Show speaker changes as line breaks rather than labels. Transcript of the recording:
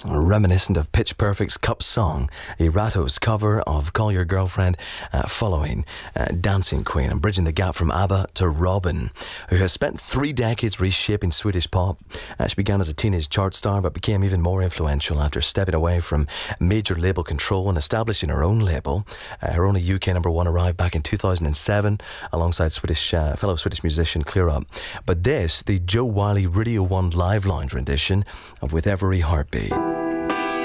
reminiscent of Pitch Perfect's Cup song, Erato's cover of Call Your Girlfriend, following Dancing Queen and bridging the gap from ABBA to Robyn, who has spent 3 decades reshaping Swedish pop. She began as a teenage chart star but became even more influential after stepping away from major label control and establishing her own label. Her only UK number 1 arrived back in 2007 alongside fellow Swedish musician Clear Up. But this, the Joe Wiley Radio 1 Live Lounge rendition of With Every Heartbeat.